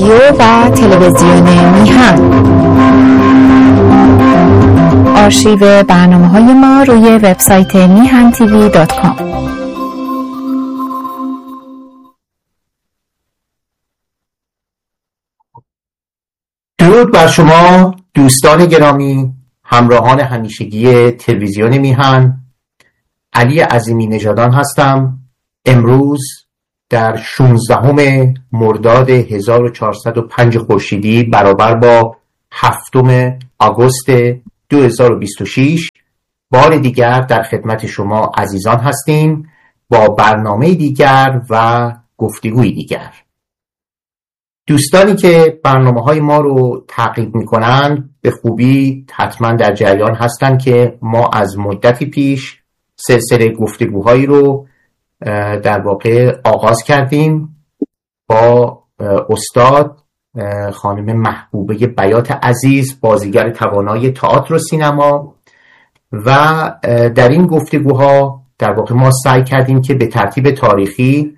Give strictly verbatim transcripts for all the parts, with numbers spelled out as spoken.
رادیو و تلویزیون میهن. آرشیو برنامه‌های ما روی وبسایت میهن تیوی دات کام. درود بر شما دوستان گرامی، همراهان همیشگی تلویزیون میهن. علی عظیمی نژادان هستم. امروز در شانزدهم مرداد هزار و چهارصد و پنج خورشیدی برابر با هفتم آگوست دو هزار و بیست و شش بار دیگر در خدمت شما عزیزان هستیم با برنامه دیگر و گفتگوی دیگر. دوستانی که برنامه‌های ما رو تعقیب می‌کنن به خوبی حتما در جریان هستن که ما از مدتی پیش سلسله گفتگوهایی رو در واقع آغاز کردیم با استاد خانم محبوبه بیات عزیز، بازیگر توانای تئاتر و سینما، و در این گفتگوها در واقع ما سعی کردیم که به ترتیب تاریخی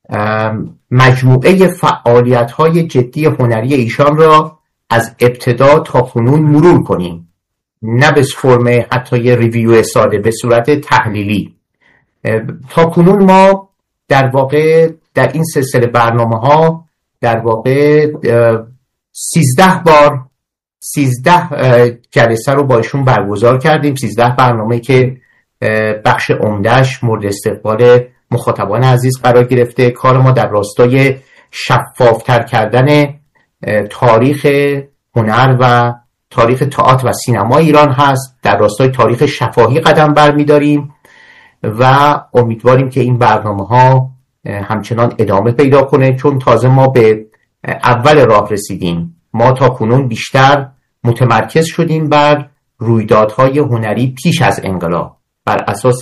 مجموعه فعالیت‌های جدی هنری ایشان را از ابتدا تا کنون مرور کنیم، نه به فرم حتی یه ریویو ساده، به صورت تحلیلی. تا کنون ما در واقع در این سلسله برنامه‌ها در واقع سیزده بار سیزده جلسه رو با ایشون برگزار کردیم. سیزده برنامه که بخش عمده‌اش مورد استقبال مخاطبان عزیز قرار گرفته. کار ما در راستای شفافتر کردن تاریخ هنر و تاریخ تئاتر و سینما ایران هست. در راستای تاریخ شفاهی قدم برمی‌داریم و امیدواریم که این برنامه‌ها همچنان ادامه پیدا کنه، چون تازه ما به اول راه رسیدیم. ما تا کنون بیشتر متمرکز شدیم بر رویدادهای هنری پیش از انقلاب، بر اساس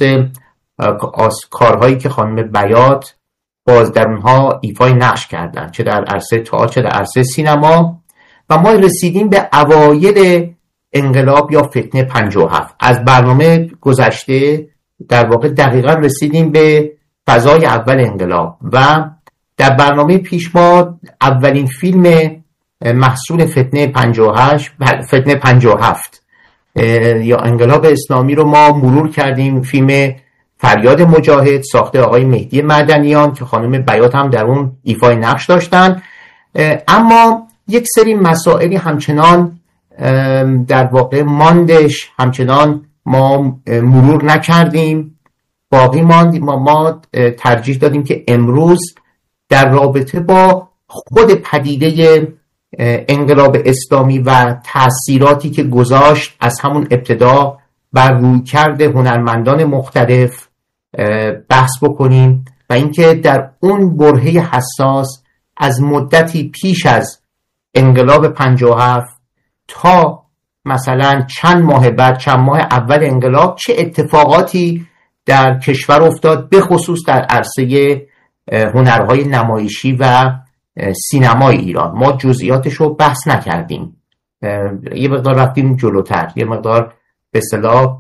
کارهایی که خانم بیات باز در اونها ایفای نقش کردن، چه در عرصه تئاتر چه در عرصه سینما، و ما رسیدیم به اوایل انقلاب یا فتنه پنجاه و هفت. از برنامه گذشته در واقع دقیقا رسیدیم به فضای اول انقلاب و در برنامه پیش ما اولین فیلم محصول فتنه پنجاه و هشت فتنه پنجاه و هفت یا انقلاب اسلامی رو ما مرور کردیم. فیلم فریاد مجاهد ساخته آقای مهدی معدنیان که خانم بیات هم در اون ایفای نقش داشتن. اما یک سری مسائلی همچنان در واقع ماندش، همچنان ما مرور نکردیم، باقی ماند. ما, ما ترجیح دادیم که امروز در رابطه با خود پدیده انقلاب اسلامی و تأثیراتی که گذاشت از همون ابتدا بر رویکرد هنرمندان مختلف بحث بکنیم و اینکه در اون برهه حساس از مدتی پیش از انقلاب پنجاه و هفت تا مثلا چند ماه بعد، چند ماه اول انقلاب، چه اتفاقاتی در کشور افتاد، به خصوص در عرصه هنرهای نمایشی و سینمای ایران. ما جزئیاتش رو بحث نکردیم، یه مقدار رفتیم جلوتر، یه مقدار به اصطلاح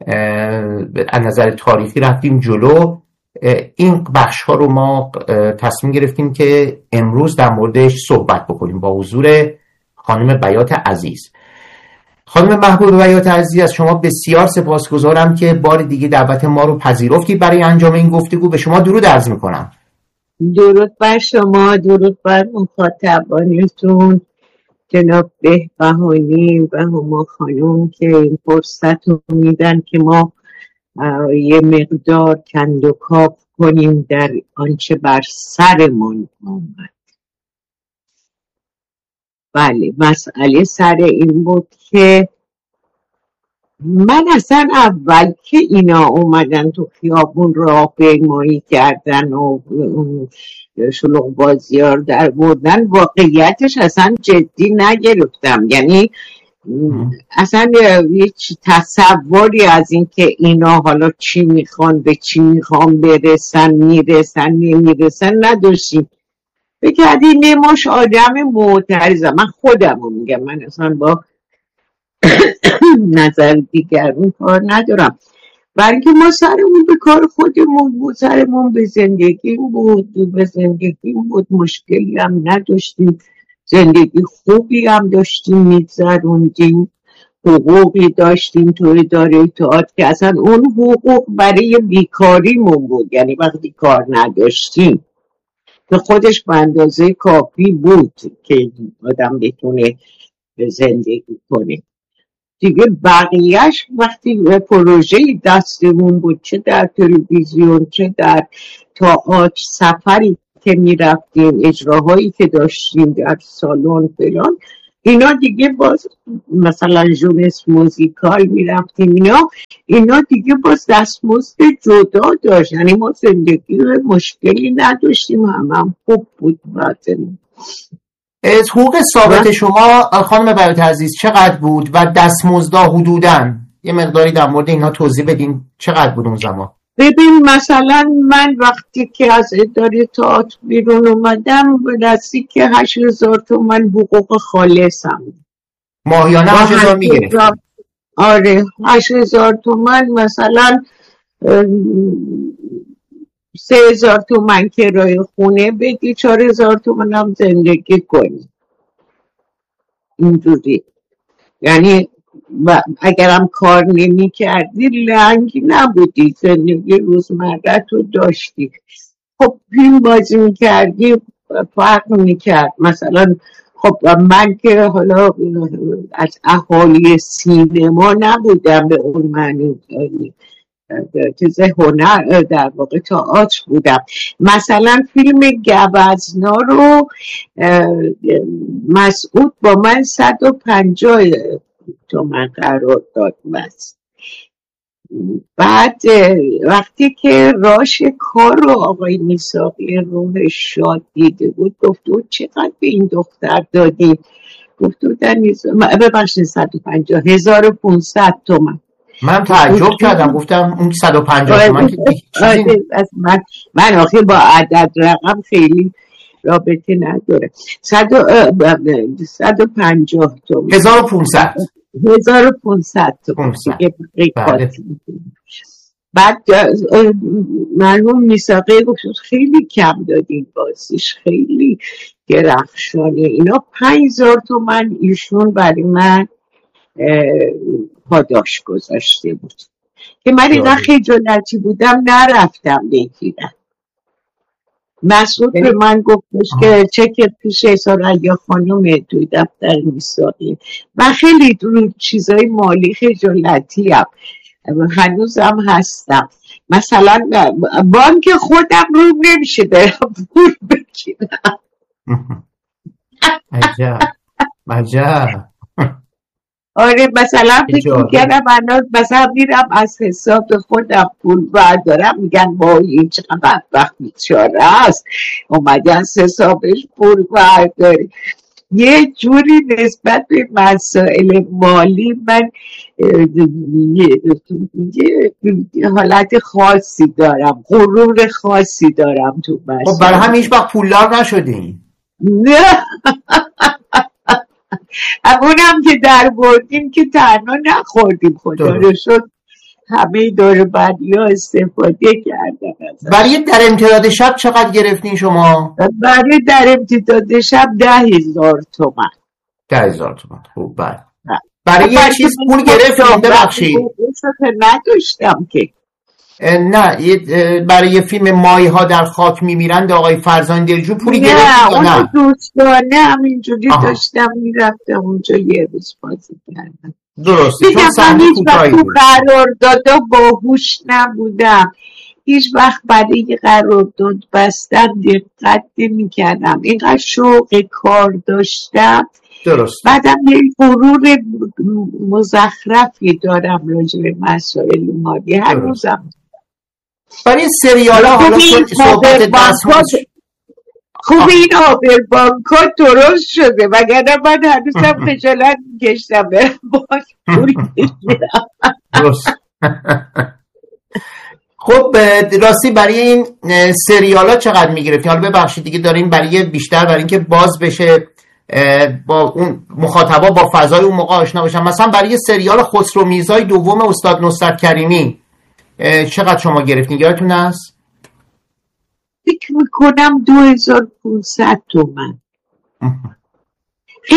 از نظر تاریخی رفتیم جلو. این بخش ها رو ما تصمیم گرفتیم که امروز در موردش صحبت بکنیم با حضور خانم بیات عزیز. خانم محبوب بیات عزیز، از شما بسیار سپاسگزارم که بار دیگه دعوت ما رو پذیرفتید برای انجام این گفتگو. به شما درود عرض میکنم. درود بر شما، درود بر مخاطبانتون جناب بهبهانی و هما خانم که این فرصت رو میدن که ما یه مقدار کند و کاف کنیم در آنچه بر سرمون آمد. بله، مسئله سر این بود که من اصلا اول که اینا اومدن تو خیابون راه پیمایی کردن و شلوغ بازیار در بردن، واقعیتش اصلا جدی نگرفتم. یعنی اصلا هیچ تصوری از این که اینا حالا چی میخوان، به چی میخوان برسن، میرسن نمیرسن نداشتیم. بکردی نماش آدم معترضم. من خودم رو میگم، من اصلا با نظر دیگرون کار ندارم، بلکه ما سرمون به کار خودمون بود، سرمون به زندگی بود، به زندگی بود، مشکلی هم نداشتیم. زندگی خوبی هم داشتیم میگذروندیم، حقوقی داشتیم تو اداره تئاتر که اصلا اون حقوق برای بیکاریمون بود، یعنی وقتی کار نداشتیم به خودش به اندازه کافی بود که آدم بتونه زندگی کنه دیگه. بقیهش وقتی پروژه دستمون بود، چه در تلویزیون چه در تئاتر، سفری که میرفتیم، اجراهایی که داشتیم در سالن فلان، اینا دیگه باز مثلا ژونس موزیکال میرفتیم، اینا اینا دیگه باز دستمزد جدا داشت، یعنی ما زندگی مشکلی نداشتیم، هم هم خوب بود. باطن از حقوق ثابت شما خانم برات عزیز چقدر بود و دستمزدها حدوداً یه مقداری در مورد اینا توضیح بدین چقدر بود اون زمان؟ ببین مثلا من وقتی که از اداره تئاتر بیرون اومدم نزدیک که هشت هزار تومن حقوق خالصم، ماهیانه هشت هزار میگرفت. آره هشت هزار تومن، مثلا سه هزار تومن کرایه خونه بدی، چهار هزار تومن هم زندگی کنی، اینجوری. یعنی اگرم کار نمی کردی لنگ نبودی، زندگی روزمره تو داشتی. خب فیلم بازی می کردی فرق می کرد. مثلا خب من که حالا از اهالی سینما نبودم به اون معنی، چیز هنر در واقع تئاتر بودم. مثلا فیلم گوزنا رو مسعود با من صد و پنجاه تومن قرار داد بس. بعد وقتی که راش کار رو آقای میثاقی روح شاد دیده بود گفت چقدر به این دختر دادی؟ گفت در ببخشید صد و پنجاه هزار و پونصد تومن. من تعجب کردم، گفتم اون صد و پنجاه تومن که چیزی من من آخه با عدد رقم خیلی رابطه نداره. صد و پنجاه تومن هزار و پونصد هزار و پونصد تومن. بعد مرحوم میثاقی گفت خیلی کم دادین، بازیش خیلی درخشانه. اینا پنج هزار تومن ایشون برای من پاداش گذاشته بود که من اینقدر خجالتی بودم نرفتم بگیرم. مسعود به من گفتش که چک پیش سریا خانم توی دفتر میثاقی و خیلی رو چیزای مالی خجالتی هم هنوزم هستم. مثلا بانک خودم رو نمیشه برم پول بگیرم. عجب عجب. آره مثلا فکر میکردم من مثلا میرم از حساب خودم پول بردارم، میگن با این چقدر بدبخت بیچاره است اومده از حسابش پول برداری. یه جوری نسبت به مسائل مالی من یه حالت خاصی دارم، غرور خاصی دارم تو مسائل. خب برای همین هیچ وقت پولدار نشدین؟ نه اونم که در بردیم که تنها نخوردیم، خدا رو شکر همه دور بدی ها استفاده کردن. برای در امتداد شب چقدر گرفتین شما؟ برای در امتداد شب ده هزار تومن. ده هزار تومن. خوب بله. برای یه چیز پول گرفتیم ببخشید نداشتم که نه برای یه فیلم مایه ها در خاک میمیرند آقای فرزان دلجو پولی گرفتیم یا نه؟ نه اون دوستانه همینجوری داشتم میرفتم اونجا یه روز بازی کردم. درسته چون سهمی کوتاهی بود. قراردادا باهوش نبودم، هیچ وقت برای قرارداد بستن دقت نمی‌کردم، اینقدر شوق کار داشتم. درست. بعدم یه غرور مزخرفی دارم راجع به مسائل مالی هنوزم. برای سریال ها حالا صحبت دستمزد خوب این آبر بانکا درست شده وگرنه من هنوزم خجالت میکشتم برم باز پول بگیرم. درست. خب راستی برای این سریال ها چقدر میگرفتیم؟ حالا ببخشید دیگه داریم برای بیشتر برای اینکه باز بشه با اون مخاطبا با فضای اون موقع آشنا باشن. مثلا برای سریال خسرو میرزای دوم استاد نصرت کریمی چقدر شما گرفتین یادتون هست؟ فکر میکنم دو هزار و پونصد تومن.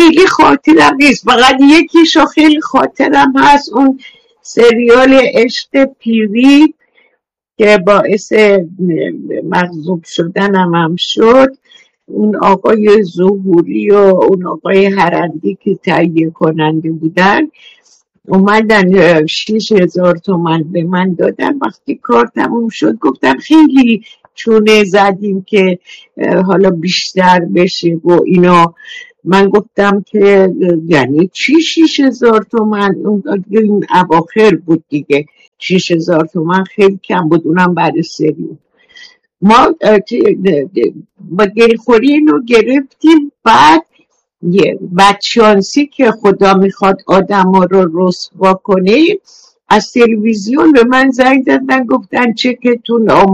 خیلی خاطرم نیست، فقط یکیشو خیلی خاطرم هست، اون سریال عشق پیری که باعث مغضوب شدنم هم شد. اون آقای ظهوری و اون آقای هرندی که تهیه کننده بودن اومدن شیش هزار تومن به من دادن. وقتی کار تموم شد گفتم خیلی چونه زدیم که حالا بیشتر بشه و اینا. من گفتم که یعنی چی شیش هزار تومن؟ اون اواخر بود دیگه، شیش هزار تومن خیلی کم بود، اونم بعد سری. ما با دلخوری اینو گرفتیم. بعد یه بدشانسی که خدا میخواد آدم ها رو رسوا کنه، از تلویزیون به من زنگ زدن گفتن چکتون